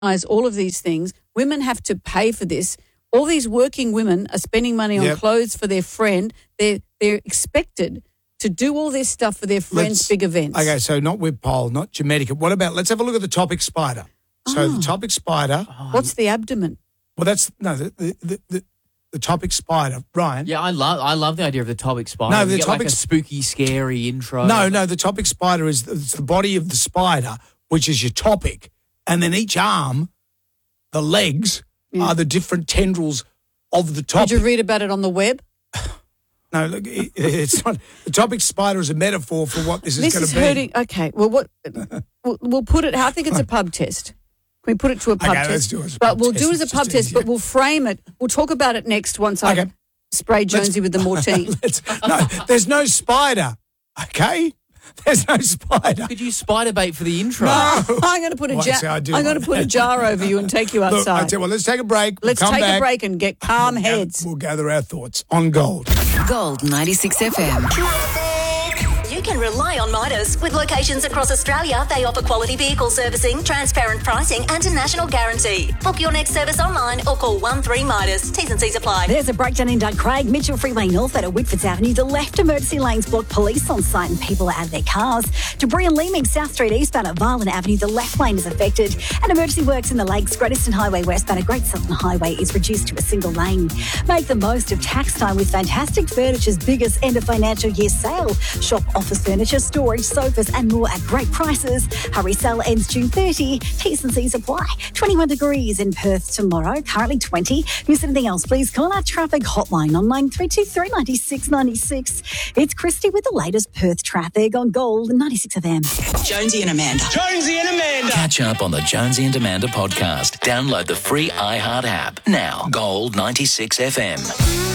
all of these things. Women have to pay for this. All these working women are spending money on clothes for their friend. They're expected to do all this stuff for their friends' big events. Okay, so not Whippole, not Jamaica. What about, let's have a look at the Topic Spider. So the Topic Spider. What's the abdomen? Well, that's, no, the Topic Spider, Ryan. Yeah, I love the idea of the Topic Spider. No, the get Topic like a spooky, scary intro. No, the Topic Spider is it's the body of the spider, which is your topic. And then each arm, the legs, are the different tendrils of the topic. Did you read about it on the web? No, look, it's not. The Topic Spider is a metaphor for what this is going to be. Hurting. Okay, well, we'll put it. I think it's a pub test. Can we put it to a pub test? Let's do it as a but pub we'll test. do it as a It's pub just test, easier. but we'll frame it. We'll talk about it next once I spray Jonesy with the Mortine. No, there's no spider, okay? There's no spider. Could you spider bait for the intro? No. I'm going to put a jar over you and take you Look, outside. I tell you what, let's take a break. Let's come take back. a break and get calm heads. We'll gather our thoughts on Gold. Gold 96 FM. You can rely on Midas. With locations across Australia, they offer quality vehicle servicing, transparent pricing and a national guarantee. Book your next service online or call 13 Midas. T's and C's apply. There's a breakdown in Craig, Mitchell Freeway North at Whitfords Avenue. The left emergency lanes block, police on site and people are out of their cars. Debris and Leeming, South Street eastbound at Violin Avenue. The left lane is affected. And emergency works in the Lakes, Great Eastern Highway westbound at Great Southern Highway is reduced to a single lane. Make the most of tax time with Fantastic Furniture's biggest end of financial year sale. Shop office furniture, storage, sofas and more at great prices. Hurry, sale ends June 30. T's and C's apply. 21 degrees in Perth tomorrow, currently 20. Miss anything else, please call our traffic hotline on 9323 96 96. It's Christy with the latest Perth traffic on Gold 96 FM. Jonesy and Amanda. Jonesy and Amanda. Catch up on the Jonesy and Amanda podcast. Download the free iHeart app now. Gold 96 FM.